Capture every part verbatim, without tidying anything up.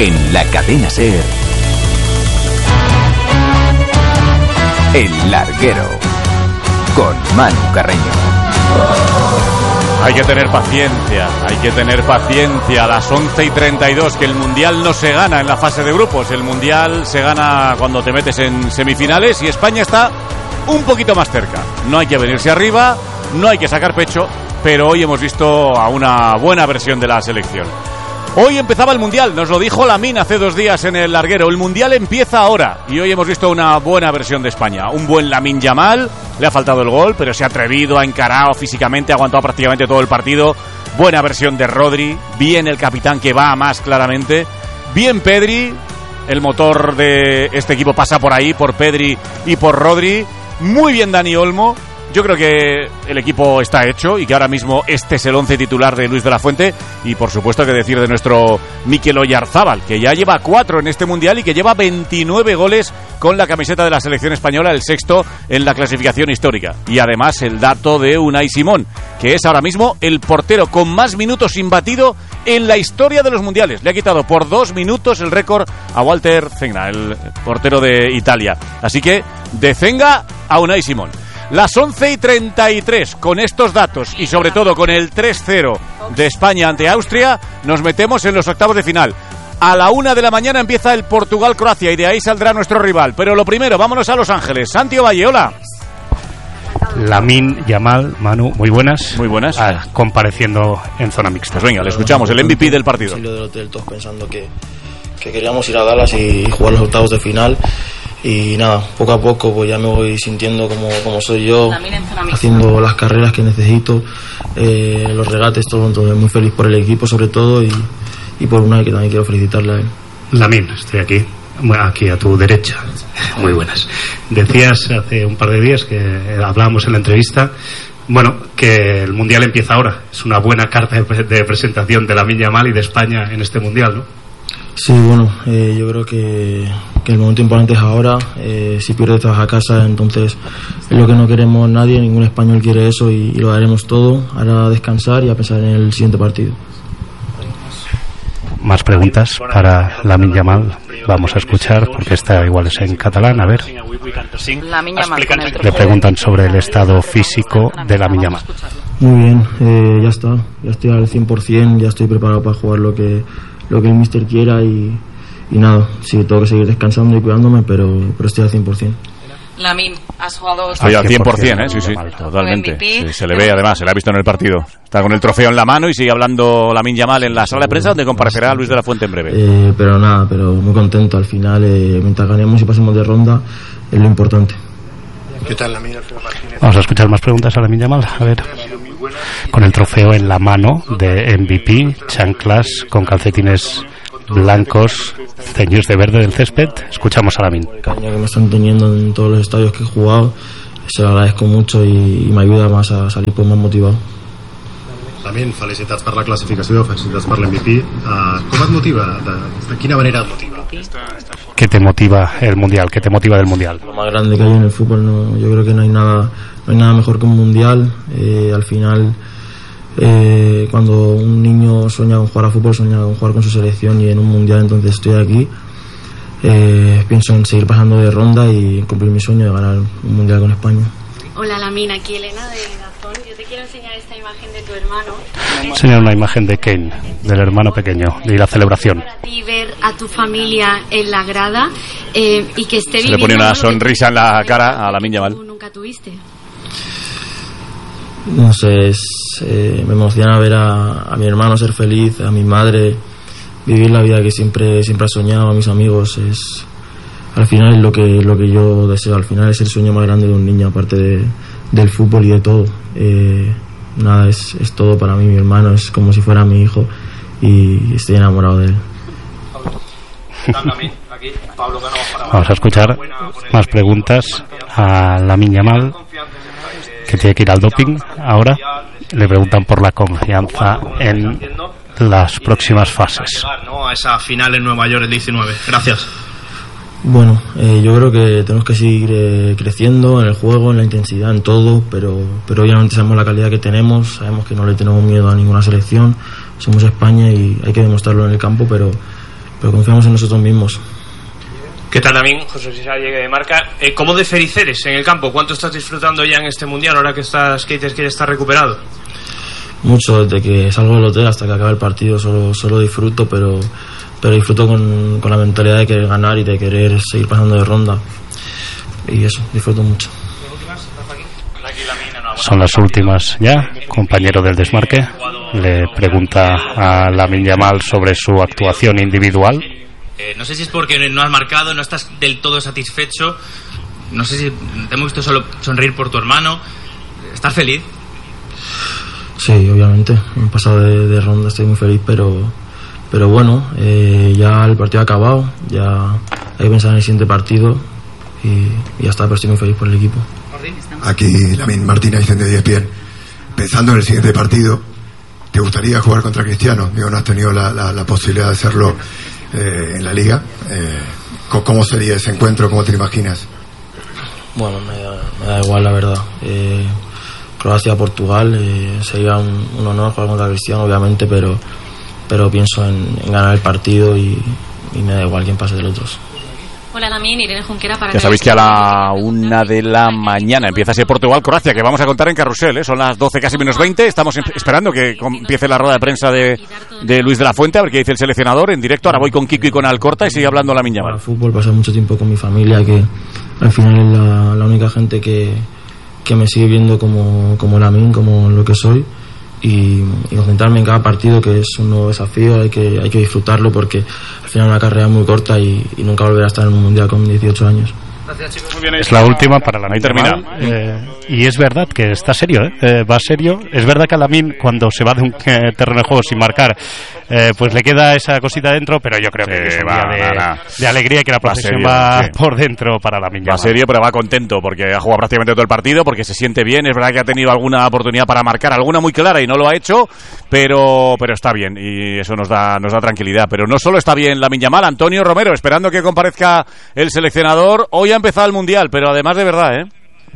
En la cadena SER, El Larguero, con Manu Carreño. Hay que tener paciencia, hay que tener paciencia. A las once y treinta y dos, que el Mundial no se gana en la fase de grupos. El Mundial se gana cuando te metes en semifinales y España está un poquito más cerca. No hay que venirse arriba, no hay que sacar pecho, pero hoy hemos visto a una buena versión de la selección. Hoy empezaba el Mundial, nos lo dijo Lamine hace dos días en El Larguero. El Mundial empieza ahora y hoy hemos visto una buena versión de España. Un buen Lamine Yamal, le ha faltado el gol, pero se ha atrevido, ha encarado físicamente, ha aguantado prácticamente todo el partido. Buena versión de Rodri, bien el capitán que va más claramente. Bien Pedri, el motor de este equipo pasa por ahí, por Pedri y por Rodri. Muy bien Dani Olmo. Yo creo que el equipo está hecho y que ahora mismo este es el once titular de Luis de la Fuente y por supuesto que decir de nuestro Mikel Oyarzábal, que ya lleva cuatro en este Mundial y que lleva veintinueve goles con la camiseta de la selección española, el sexto en la clasificación histórica. Y además el dato de Unai Simón, que es ahora mismo el portero con más minutos imbatido en la historia de los Mundiales. Le ha quitado por dos minutos el récord a Walter Zenga, el portero de Italia. Así que de Zenga a Unai Simón. Las once y treinta y tres, con estos datos y sobre todo con el tres cero de España ante Austria, nos metemos en los octavos de final. A la una de la mañana empieza el Portugal-Croacia y de ahí saldrá nuestro rival. Pero lo primero, vámonos a Los Ángeles. Santi Ovalle, hola. Lamine Yamal, Manu, muy buenas. Muy buenas. Ah, compareciendo en zona mixta. Pues venga, le escuchamos, el M V P del partido. Del hotel, todos pensando que, que queríamos ir a Dallas y jugar los octavos de final. Y nada, poco a poco pues ya me voy sintiendo como, como soy yo, haciendo las carreras que necesito, eh, los regates, todo. Entonces muy feliz por el equipo sobre todo y, y por Unai, que también quiero felicitarle a él. Lamine, estoy aquí, aquí a tu derecha. Muy buenas. Decías hace un par de días que hablábamos en la entrevista, bueno, que el Mundial empieza ahora. Es una buena carta de, de presentación de Lamine Yamal y de España en este Mundial, ¿no? Sí, bueno, eh, yo creo que, que el momento importante es ahora. Eh, si pierdes te vas a casa, entonces es lo que no queremos nadie, ningún español quiere eso y, y lo haremos todo. Ahora a descansar y a pensar en el siguiente partido. Más preguntas para Lamine Yamal. Vamos a escuchar porque esta igual es en catalán. A ver. Le preguntan sobre el estado físico de Lamine Yamal. Muy bien, eh, ya está, ya estoy al cien por ciento, ya estoy preparado para jugar lo que lo que el míster quiera y, y nada, sí, tengo que seguir descansando y cuidándome, pero, pero estoy al cien por ciento. Lamine, has jugado... Estoy al cien por ciento, ¿eh? Sí, sí, totalmente. Sí, se le ve, además, se le ha visto en el partido. Está con el trofeo en la mano y sigue hablando Lamine Yamal en la sala de prensa, donde comparecerá Luis de la Fuente en breve. Eh, pero nada, pero muy contento. Al final, eh, mientras ganemos y pasemos de ronda, es lo importante. ¿Qué tal, Lamine? Vamos a escuchar más preguntas a Lamine Yamal. A ver, con el trofeo en la mano de M V P, chanclas con calcetines blancos, ceñidos de verde del césped. Escuchamos a Lamine. El cariño que me están teniendo en todos los estadios que he jugado, se lo agradezco mucho y, y me ayuda más a salir pues más motivado. Lamine, felicitats per la classificació, felicitats per l'M V P. Uh, com et motiva? De, de quina manera et motiva? ¿Qué te motiva el Mundial? ¿Qué te motiva del Mundial? Lo más grande que hay en el fútbol, no, yo creo que no hay nada, no hay nada mejor que un Mundial. Eh, al final, eh, cuando un niño sueña con jugar a fútbol, sueña con jugar con su selección y en un Mundial, entonces estoy aquí. Eh, pienso en seguir pasando de ronda y cumplir mi sueño de ganar un Mundial con España. Hola Lamine, aquí Elena de Dazón. Yo te quiero enseñar esta imagen de tu hermano. Enseñar una imagen de Kane, del hermano pequeño, y la celebración. Para ti ver a tu familia en la grada eh, y que esté Se le pone una sonrisa en la cara a Lamine Yamal. ¿Tú nunca tuviste? No sé, es, eh, me emociona ver a, a mi hermano ser feliz, a mi madre vivir la vida que siempre siempre ha soñado, a mis amigos. Es al final es lo que lo que yo deseo. Al final es el sueño más grande de un niño, aparte de, del fútbol y de todo. Eh, nada, es, es todo para mí. Mi hermano es como si fuera mi hijo y estoy enamorado de él. Vamos a escuchar más preguntas a Lamine Yamal, que tiene que ir al doping ahora. Le preguntan por la confianza en las próximas fases. A esa final en Nueva York el diecinueve. Gracias. Bueno, eh, yo creo que tenemos que seguir eh, creciendo en el juego, en la intensidad, en todo, pero, pero obviamente sabemos la calidad que tenemos, sabemos que no le tenemos miedo a ninguna selección, somos España y hay que demostrarlo en el campo, pero, pero confiamos en nosotros mismos. ¿Qué tal, Lamin? José Luis Llegue de Marca. Eh, ¿Cómo de feliz eres en el campo? ¿Cuánto estás disfrutando ya en este mundial ahora que estás, que dices que estás recuperado? Mucho, desde que salgo del hotel hasta que acaba el partido solo, solo disfruto, pero, pero disfruto con, con la mentalidad de querer ganar y de querer seguir pasando de ronda. Y eso, disfruto mucho. Son las últimas ya. Compañero del desmarque le pregunta a Lamine Yamal sobre su actuación individual. Eh, no sé si es porque no has marcado, no estás del todo satisfecho. No sé si te hemos visto solo sonreír por tu hermano. ¿Estás feliz? Sí, obviamente. En pasado de, de ronda estoy muy feliz, pero pero bueno, eh, ya el partido ha acabado. Ya hay que pensar en el siguiente partido y, y ya está, pero estoy muy feliz por el equipo. Aquí Lamine Martínez de E S P N. Pensando en el siguiente partido, ¿te gustaría jugar contra Cristiano? Digo, no has tenido la, la, la posibilidad de hacerlo eh, en la liga. Eh, ¿Cómo sería ese encuentro? ¿Cómo te imaginas? Bueno, me da, me da igual, la verdad. Eh, Croacia-Portugal eh, sería un, un honor jugar contra Cristiano, obviamente, pero pero pienso en, en ganar el partido y, y me da igual quién pase de los otros. Hola, Lamine, Irene Junquera para... Ya sabéis que a la una de la mañana empieza ese Portugal-Croacia, que vamos a contar en Carrusel, ¿eh? Son las doce casi menos veinte, estamos em- esperando que empiece la rueda de prensa de, de Luis de la Fuente, a ver qué dice el seleccionador en directo. Ahora voy con Kiko y con Alcorta y sigue hablando Lamine Yamal. Al fútbol, pasé mucho tiempo con mi familia, que al final es la, la única gente que, que me sigue viendo como, como Lamine, como lo que soy. Y, y concentrarme en cada partido, que es un nuevo desafío, hay que, hay que disfrutarlo porque al final es una carrera muy corta y, y nunca volveré a estar en un mundial con dieciocho años. Gracias, chicos. Muy bien. Es la última para la Ahí termina. Eh, y es verdad que está serio, ¿eh? Eh, va serio. Es verdad que a Lamine, cuando se va de un eh, terreno de juego sin marcar, eh, pues le queda esa cosita dentro, pero yo creo que Sí, es un va, día de, va, va. de alegría y que la Va procesión serio, va sí. por dentro para Lamine Va Yamal. serio, pero va contento porque ha jugado prácticamente todo el partido, porque se siente bien. Es verdad que ha tenido alguna oportunidad para marcar, alguna muy clara y no lo ha hecho, pero pero está bien y eso nos da nos da tranquilidad. Pero no solo está bien Lamine Yamal, Antonio Romero, esperando que comparezca el seleccionador. Hoy ha empezado el Mundial, pero además de verdad, ¿eh?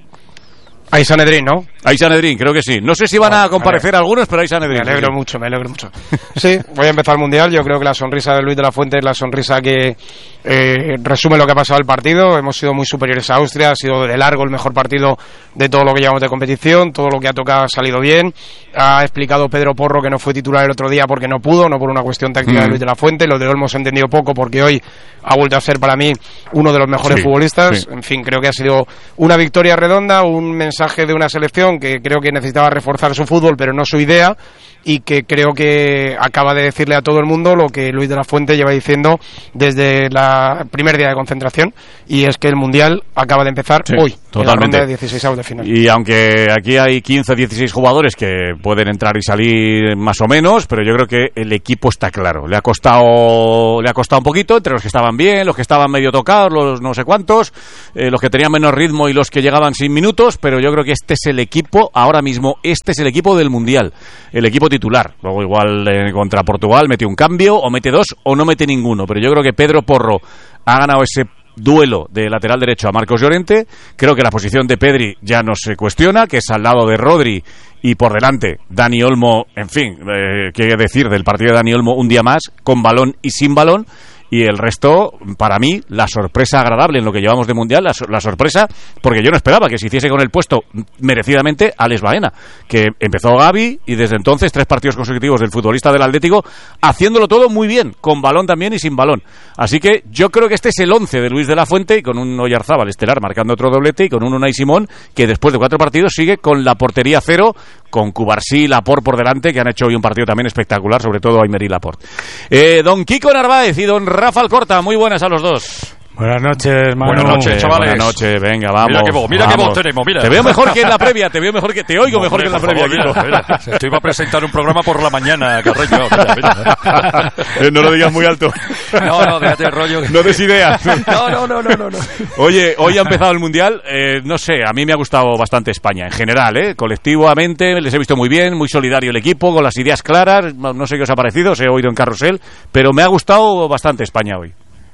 Hay Sanedrín, ¿no? Hay Sanedrín, creo que sí. No sé si van a comparecer algunos, pero hay Sanedrín. Me alegro mucho, me alegro mucho. Sí, voy a empezar el Mundial. Yo creo que la sonrisa de Luis de la Fuente es la sonrisa que eh, resume lo que ha pasado el partido. Hemos sido muy superiores a Austria, ha sido de largo el mejor partido de todo lo que llevamos de competición. Todo lo que ha tocado ha salido bien. Ha explicado Pedro Porro que no fue titular el otro día porque no pudo, no por una cuestión táctica mm. de Luis de la Fuente. Lo de Olmo hemos entendido poco porque hoy ha vuelto a ser para mí uno de los mejores sí, futbolistas. Sí. En fin, creo que ha sido una victoria redonda, un mensaje de una selección que creo que necesitaba reforzar su fútbol, pero no su idea, y que creo que acaba de decirle a todo el mundo lo que Luis de la Fuente lleva diciendo desde el primer día de concentración, y es que el Mundial acaba de empezar sí, hoy, totalmente. En la ronda de dieciséis de final. Y aunque aquí hay quince, dieciséis jugadores que pueden entrar y salir más o menos, pero yo creo que el equipo está claro. Le ha costado le ha costado un poquito, entre los que estaban bien, los que estaban medio tocados, los no sé cuántos, eh, los que tenían menos ritmo y los que llegaban sin minutos, pero yo creo que este es el equipo, ahora mismo, este es el equipo del Mundial, el equipo titular. Luego igual eh, contra Portugal mete un cambio, o mete dos, o no mete ninguno, pero yo creo que Pedro Porro ha ganado ese duelo de lateral derecho a Marcos Llorente. Creo que la posición de Pedri ya no se cuestiona, que es al lado de Rodri y por delante Dani Olmo. En fin, eh, qué decir del partido de Dani Olmo un día más, con balón y sin balón. Y el resto, para mí, la sorpresa agradable en lo que llevamos de Mundial, la, la sorpresa, porque yo no esperaba que se hiciese con el puesto merecidamente Alex Baena, que empezó Gavi y desde entonces tres partidos consecutivos del futbolista del Atlético, haciéndolo todo muy bien, con balón también y sin balón. Así que yo creo que este es el once de Luis de la Fuente, y con un Oyarzábal estelar marcando otro doblete, y con un Unai Simón que después de cuatro partidos sigue con la portería cero, con Cubarsí y Laporte por delante, que han hecho hoy un partido también espectacular, sobre todo Aymer y Laporte. Eh, don Kiko Narváez y don Rafa Alcorta, muy buenas a los dos. Buenas noches, Manu. Buenas noches, chavales. Buenas noches, venga, vamos. Mira qué voz, mira qué voz tenemos, mira. Te veo mejor que en la previa, te veo mejor que te oigo no, mejor hombre, que en la previa. Favor, mira, mira. Estoy para presentar un programa por la mañana, Carreño. Mira, mira. No lo digas muy alto. No, no, déjate el rollo. No des ideas. No, no, no, no, no, no. Oye, hoy ha empezado el Mundial, eh, no sé, a mí me ha gustado bastante España, en general, eh, colectivamente, les he visto muy bien, muy solidario el equipo, con las ideas claras, no sé qué os ha parecido, os he oído en Carrusel, pero me ha gustado bastante España hoy.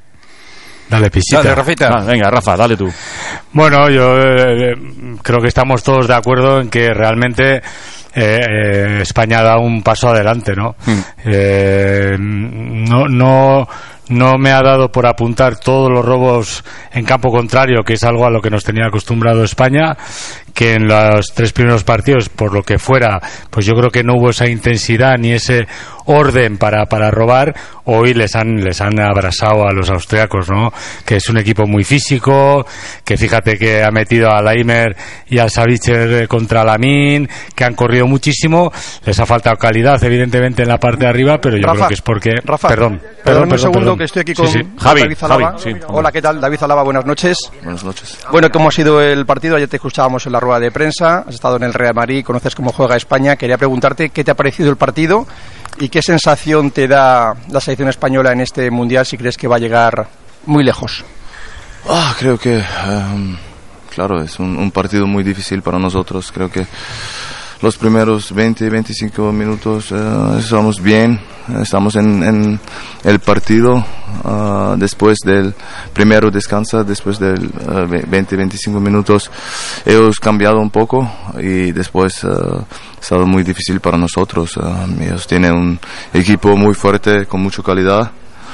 Dale, pisita. Dale, Rafita. Ah, venga, Rafa, dale tú. Bueno, yo eh, creo que estamos todos de acuerdo en que realmente eh, eh, España da un paso adelante, ¿no? Mm. Eh, no, no, no me ha dado por apuntar todos los robos en campo contrario, que es algo a lo que nos tenía acostumbrado España, que en los tres primeros partidos, por lo que fuera, pues yo creo que no hubo esa intensidad ni ese orden para, para robar. Hoy les han les han abrazado a los austriacos, ¿no? Que es un equipo muy físico, que fíjate que ha metido a Laimer y a Savitzer contra Lamine, que han corrido muchísimo. Les ha faltado calidad, evidentemente, en la parte de arriba, pero yo Rafa, creo que es porque... Rafa, perdón, perdón, perdón, un perdón, segundo, perdón. que estoy aquí con, Sí, sí. con Javi, David Zalaba. Javi, sí. Hola, ¿qué tal? David Zalaba, buenas noches. Buenas noches. Bueno, ¿cómo ha sido el partido? Ayer te escuchábamos en la rueda de prensa, has estado en el Real Madrid, conoces cómo juega España. Quería preguntarte qué te ha parecido el partido y qué sensación te da la selección española en este Mundial, si crees que va a llegar muy lejos. Ah, creo que, um, claro, es un, un partido muy difícil para nosotros. Creo que los primeros veinte, veinticinco minutos uh, estamos bien, estamos en, en el partido. Uh, después del primero descansa, después del uh, veinte, veinticinco minutos hemos cambiado un poco y después uh, ha estado muy difícil para nosotros. Uh, ellos tienen un equipo muy fuerte, con mucha calidad,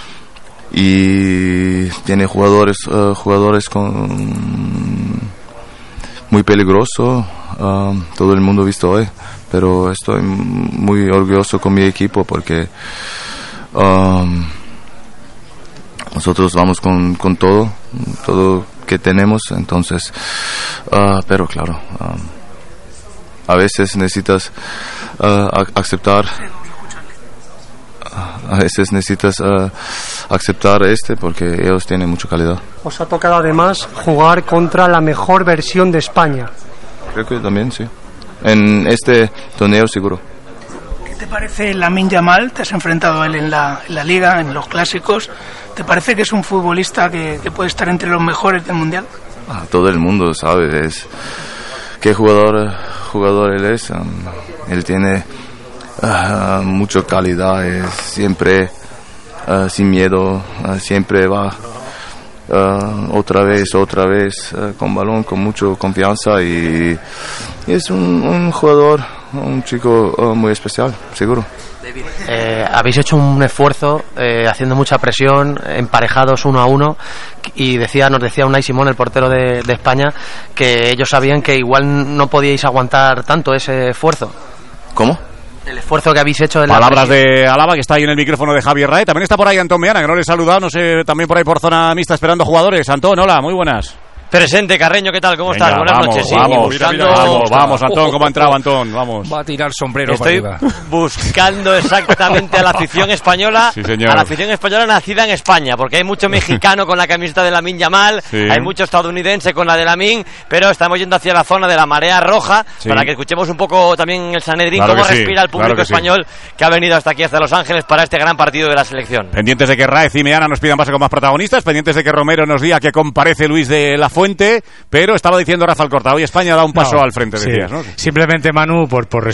y tiene jugadores uh, jugadores con muy peligrosos. Uh, todo el mundo ha visto hoy, pero estoy muy orgulloso con mi equipo porque um, nosotros vamos con, con todo todo que tenemos. Entonces uh, pero claro, um, a veces necesitas uh, aceptar a veces necesitas uh, aceptar este porque ellos tienen mucha calidad. Os ha tocado además jugar contra la mejor versión de España. Creo que también, sí. En este torneo seguro. ¿Qué te parece Lamine Yamal? Te has enfrentado a él en la, en la Liga, en los clásicos. ¿Te parece que es un futbolista que, que puede estar entre los mejores del Mundial? Ah, todo el mundo sabe es qué jugador, jugador él es. Um, él tiene uh, mucha calidad, es siempre uh, sin miedo, uh, siempre va uh, otra vez, otra vez uh, con balón, con mucha confianza, y, y es un, un jugador, un chico uh, muy especial, seguro. Eh, habéis hecho un esfuerzo eh, haciendo mucha presión, emparejados uno a uno, y decía, nos decía Unai Simón, el portero de, de España, que ellos sabían que igual no podíais aguantar tanto ese esfuerzo. ¿Cómo? El esfuerzo que habéis hecho de la Palabras de Alaba, que está ahí en el micrófono de Javier Rae. También está por ahí Antón Meana, que no le he saludado, no sé, también por ahí por zona mixta esperando jugadores. Antón, hola, muy buenas. Presente, Carreño, ¿qué tal? ¿Cómo Venga, estás? Buenas vamos, noches. Vamos, sí, buscando... vamos, vamos, Antón, ¿cómo ha entrado Antón? Vamos. Va a tirar sombrero Estoy para arriba. buscando exactamente a la afición española, sí, señor. a la afición española nacida en España, porque hay mucho mexicano con la camiseta de Lamine Yamal, sí. Hay mucho estadounidense con la de Lamine, pero estamos yendo hacia la zona de la marea roja, sí. para que escuchemos un poco también el Sanedrín, claro cómo sí, respira el público claro que español sí. que ha venido hasta aquí, hasta Los Ángeles, para este gran partido de la selección. Pendientes de que Raez y Meana nos pidan pase con más protagonistas, pendientes de que Romero nos diga que comparece Luis de la Fuente, pero estaba diciendo Rafa Alcorta, hoy España da un paso no, al frente, sí. decías, ¿no? Simplemente, Manu, por, por